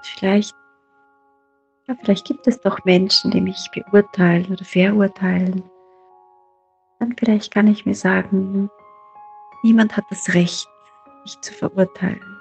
Vielleicht, ja, vielleicht gibt es doch Menschen, die mich beurteilen oder verurteilen. Dann vielleicht kann ich mir sagen, niemand hat das Recht, mich zu verurteilen.